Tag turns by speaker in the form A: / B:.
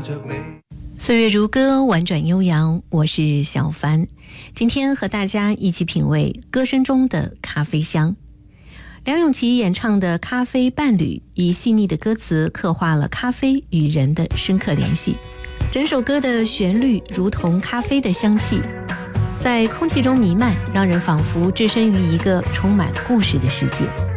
A: 着你。
B: 岁月如歌，婉转悠扬，我是小帆。今天和大家一起品味歌声中的咖啡香。梁咏琪演唱的《咖啡伴侣》，以细腻的歌词刻画了咖啡与人的深刻联系。整首歌的旋律如同咖啡的香气，在空气中弥漫，让人仿佛置身于一个充满故事的世界。